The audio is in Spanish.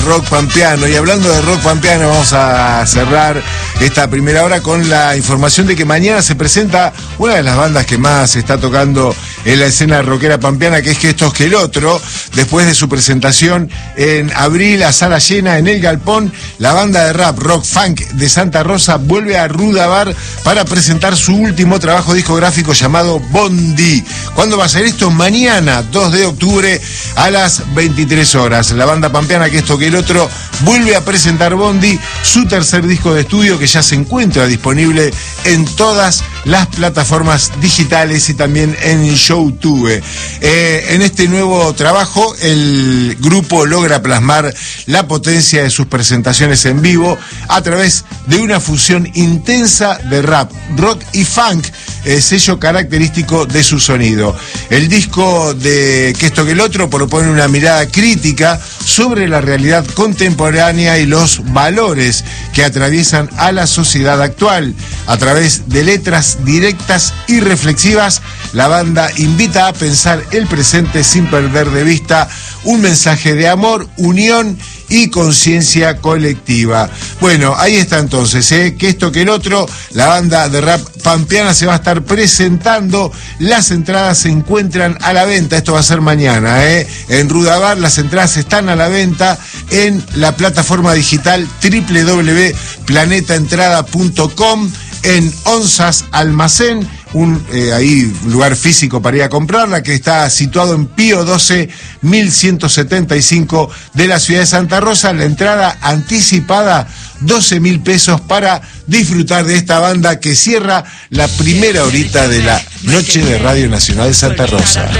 Rock pampeano. Y hablando de rock pampeano, vamos a cerrar esta primera hora con la información de que mañana se presenta una de las bandas que más se está tocando en la escena rockera pampeana, que es Que Estos Que el Otro. Después de su presentación en abril a sala llena en El Galpón, la banda de rap rock funk de Santa Rosa vuelve a Ruda Bar para presentar su último trabajo discográfico llamado Bondi. ¿Cuándo va a ser esto? Mañana, 2 de octubre a las 23 horas. La banda pampeana Que Esto Que el Otro vuelve a presentar Bondi, su tercer disco de estudio, que ya se encuentra disponible en todas las plataformas digitales y también en YouTube. En este nuevo trabajo, el grupo logra plasmar la potencia de sus presentaciones en vivo a través de una fusión intensa de rap, rock y funk, sello característico de su sonido. El disco de Que Esto Que el Otro propone una mirada crítica sobre la realidad contemporánea y los valores que atraviesan a la sociedad actual. A través de letras directas y reflexivas, la banda invita a pensar el presente sin perder de vista un mensaje de amor, unión y conciencia colectiva. Bueno, ahí está entonces, Que Esto Que el Otro, la banda de rap pampeana se va a estar presentando. Las entradas se encuentran a la venta, esto va a ser mañana, en Ruda Bar. Las entradas están a la venta en la plataforma digital www.planetaentrada.com, en Onzas Almacén, un lugar físico para ir a comprarla, que está situado en Pío 12, 1175 de la ciudad de Santa Rosa. La entrada anticipada, 12.000 pesos, para disfrutar de esta banda que cierra la primera horita de la Noche de Radio Nacional de Santa Rosa.